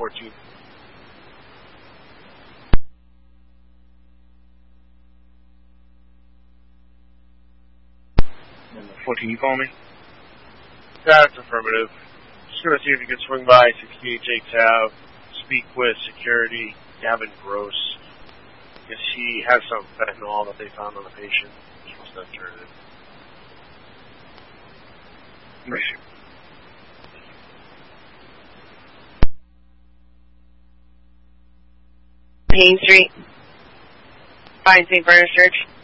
14. Number 14, you call me? That's affirmative. Just going to see if you can swing by 68J Tau, speak with security, Gavin Gross. Because he has some fentanyl that they found on the patient. He wants to turn it in. Right. Main Street. Find St. Bernard's Church.